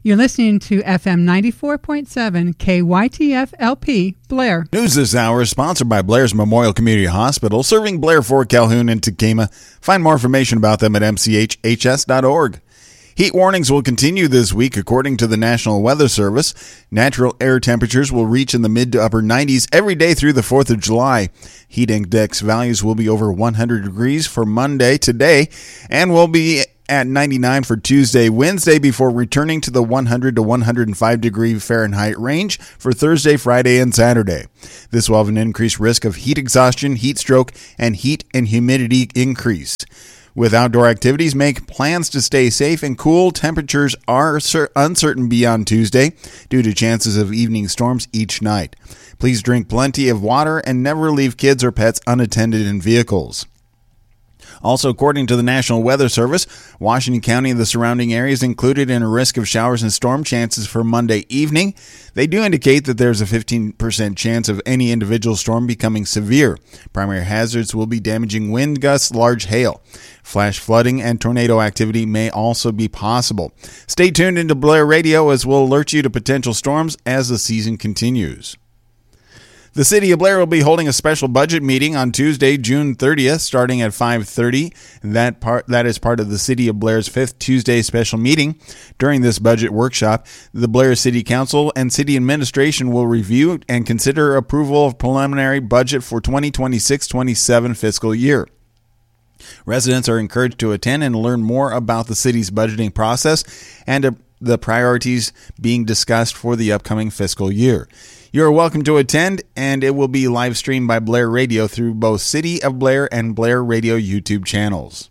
You're listening to FM 94.7 KYTF LP, Blair. News this hour is sponsored by Blair's Memorial Community Hospital, serving Blair, Fort Calhoun, and Tekamah. Find more information about them at mchhs.org. Heat warnings will continue this week, according to the National Weather Service. Natural air temperatures will reach in the mid to upper 90s every day through the 4th of July. Heat index values will be over 100 degrees for Monday today and will be at 99 for Tuesday, Wednesday, before returning to the 100 to 105 degree Fahrenheit range for Thursday, Friday, and Saturday. This will have an increased risk of heat exhaustion, heat stroke, and heat and humidity increase. With outdoor activities, make plans to stay safe and cool. Temperatures are uncertain beyond Tuesday due to chances of evening storms each night. Please drink plenty of water and never leave kids or pets unattended in vehicles. Also, according to the National Weather Service, Washington County and the surrounding areas included in a risk of showers and storm chances for Monday evening. They do indicate that there's a 15% chance of any individual storm becoming severe. Primary hazards will be damaging wind gusts, large hail. Flash flooding and tornado activity may also be possible. Stay tuned into Blair Radio as we'll alert you to potential storms as the season continues. The City of Blair will be holding a special budget meeting on Tuesday, June 30th, starting at 5:30. That is part of the City of Blair's 5th Tuesday special meeting. During this budget workshop, the Blair City Council and City Administration will review and consider approval of preliminary budget for 2026-27 fiscal year. Residents are encouraged to attend and learn more about the city's budgeting process and the priorities being discussed for the upcoming fiscal year. You are welcome to attend, and it will be live streamed by Blair Radio through both City of Blair and Blair Radio YouTube channels.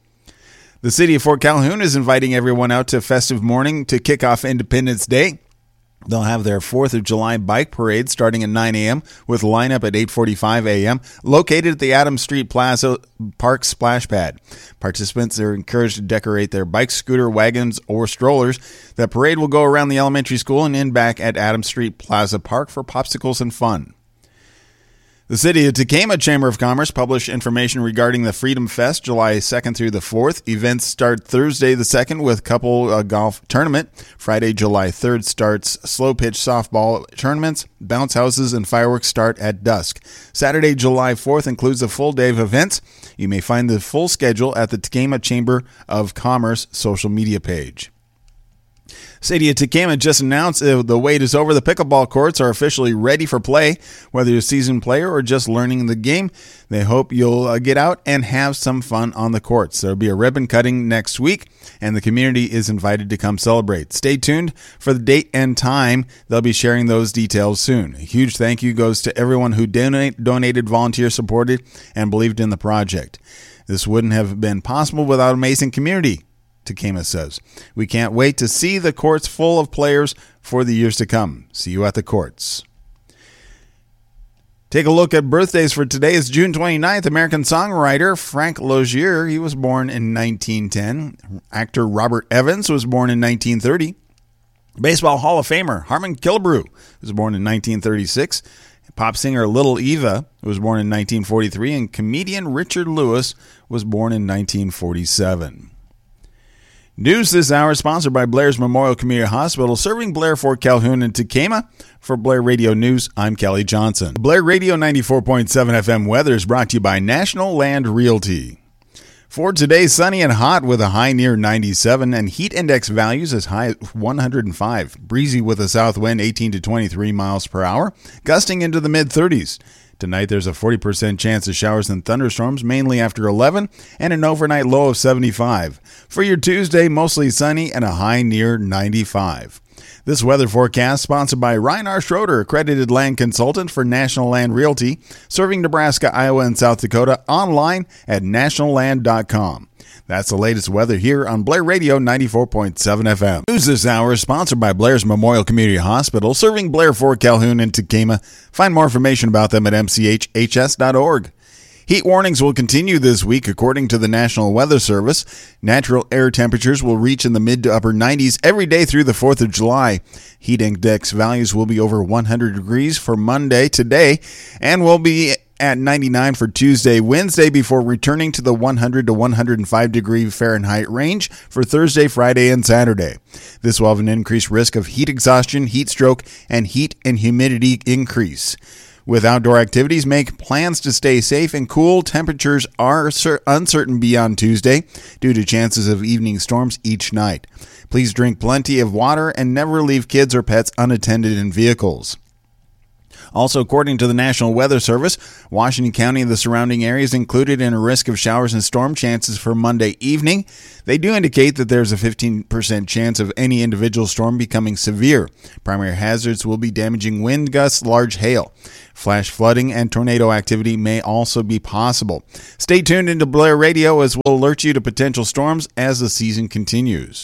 The City of Fort Calhoun is inviting everyone out to festive morning to kick off Independence Day. They'll have their 4th of July bike parade starting at 9 a.m. with lineup at 8:45 a.m. located at the Adams Street Plaza Park Splash Pad. Participants are encouraged to decorate their bikes, scooter, wagons, or strollers. The parade will go around the elementary school and end back at Adams Street Plaza Park for popsicles and fun. The City of Tekamah Chamber of Commerce published information regarding the Freedom Fest July 2nd through the 4th. Events start Thursday the 2nd with couple golf tournament. Friday, July 3rd starts slow pitch softball tournaments. Bounce houses and fireworks start at dusk. Saturday, July 4th includes a full day of events. You may find the full schedule at the Tekamah Chamber of Commerce social media page. City of Tekamah just announced the wait is over. The pickleball courts are officially ready for play. Whether you're a seasoned player or just learning the game, they hope you'll get out and have some fun on the courts. There will be a ribbon cutting next week, and the community is invited to come celebrate. Stay tuned for the date and time. They'll be sharing those details soon. A huge thank you goes to everyone who donated, volunteer supported, and believed in the project. This wouldn't have been possible without an amazing community, Tekamah says. We can't wait to see the courts full of players for the years to come. See you at the courts. Take a look at birthdays for today. It's June 29th. American songwriter Frank Lozier, he was born in 1910. Actor Robert Evans was born in 1930. Baseball Hall of Famer Harmon Killebrew was born in 1936. Pop singer Little Eva was born in 1943. And comedian Richard Lewis was born in 1947. News this hour is sponsored by Blair's Memorial Community Hospital, serving Blair, Fort Calhoun, and Tekamah. For Blair Radio News, I'm Kelly Johnson. Blair Radio 94.7 FM weather is brought to you by National Land Realty. For today, sunny and hot with a high near 97 and heat index values as high as 105. Breezy with a south wind 18 to 23 miles per hour, gusting into the mid-30s. Tonight, there's a 40% chance of showers and thunderstorms, mainly after 11, and an overnight low of 75. For your Tuesday, mostly sunny and a high near 95. This weather forecast sponsored by Ryan R. Schroeder, accredited land consultant for National Land Realty, serving Nebraska, Iowa, and South Dakota, online at nationalland.com. That's the latest weather here on Blair Radio 94.7 FM. News this hour is sponsored by Blair's Memorial Community Hospital, serving Blair, Fort Calhoun, and Tekamah. Find more information about them at mchhs.org. Heat warnings will continue this week, according to the National Weather Service. Natural air temperatures will reach in the mid to upper 90s every day through the 4th of July. Heat index values will be over 100 degrees for Monday today and will be at 99 for Tuesday, Wednesday, before returning to the 100 to 105 degree Fahrenheit range for Thursday, Friday, and Saturday. This will have an increased risk of heat exhaustion, heat stroke, and heat and humidity increase. With outdoor activities, make plans to stay safe and cool. Temperatures are uncertain beyond Tuesday due to chances of evening storms each night. Please drink plenty of water and never leave kids or pets unattended in vehicles. Also, according to the National Weather Service, Washington County and the surrounding areas included in a risk of showers and storm chances for Monday evening. They do indicate that there's a 15% chance of any individual storm becoming severe. Primary hazards will be damaging wind gusts, large hail. Flash flooding and tornado activity may also be possible. Stay tuned into Blair Radio as we'll alert you to potential storms as the season continues.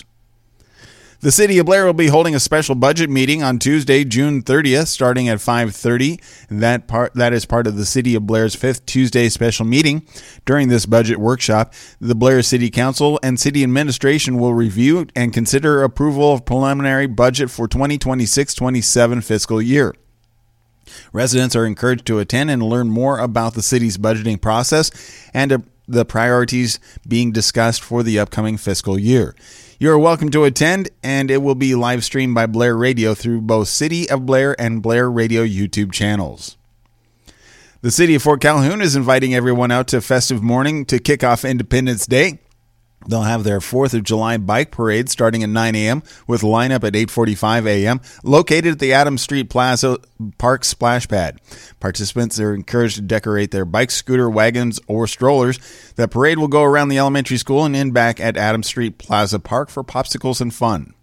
The City of Blair will be holding a special budget meeting on Tuesday, June 30th, starting at 5:30. That is part of the City of Blair's 5th Tuesday special meeting. During this budget workshop, the Blair City Council and City Administration will review and consider approval of preliminary budget for 2026-27 fiscal year. Residents are encouraged to attend and learn more about the city's budgeting process and the priorities being discussed for the upcoming fiscal year. You are welcome to attend, and it will be live streamed by Blair Radio through both City of Blair and Blair Radio YouTube channels. The City of Fort Calhoun is inviting everyone out to a festive morning to kick off Independence Day. They'll have their 4th of July bike parade starting at 9 a.m. with lineup at 8:45 a.m. located at the Adams Street Plaza Park Splash Pad. Participants are encouraged to decorate their bikes, scooter, wagons, or strollers. The parade will go around the elementary school and end back at Adams Street Plaza Park for popsicles and fun.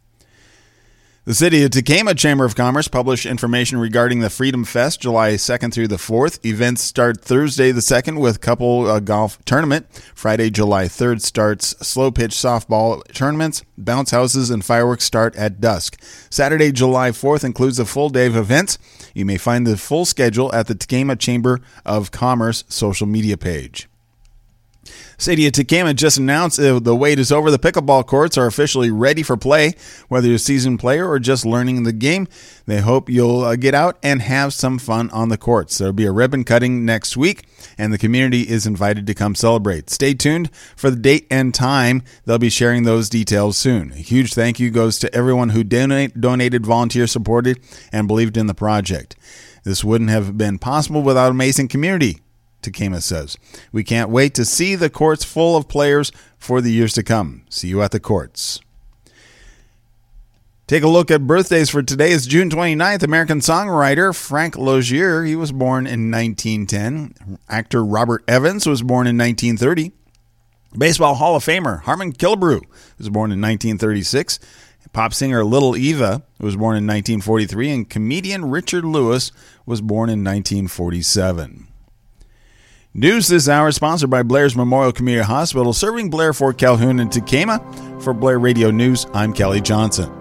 The City of Tekamah Chamber of Commerce published information regarding the Freedom Fest July 2nd through the 4th. Events start Thursday the 2nd with couple golf tournament. Friday, July 3rd starts slow pitch softball tournaments. Bounce houses and fireworks start at dusk. Saturday, July 4th includes a full day of events. You may find the full schedule at the Tekamah Chamber of Commerce social media page. City of Tekamah just announced the wait is over. The pickleball courts are officially ready for play. Whether you're a seasoned player or just learning the game, they hope you'll get out and have some fun on the courts. There'll be a ribbon cutting next week, and the community is invited to come celebrate. Stay tuned for the date and time. They'll be sharing those details soon. A huge thank you goes to everyone who donated, volunteer supported, and believed in the project. This wouldn't have been possible without an amazing community, Tekamah says. We can't wait to see the courts full of players for the years to come. See you at the courts. Take a look at birthdays for today. It's June 29th. American songwriter Frank Lozier, he was born in 1910. Actor Robert Evans was born in 1930. Baseball Hall of Famer Harmon Killebrew was born in 1936. Pop singer Little Eva was born in 1943. And comedian Richard Lewis was born in 1947. News this hour is sponsored by Blair's Memorial Community Hospital, serving Blair, Fort Calhoun, and Tekamah. For Blair Radio News, I'm Kelly Johnson.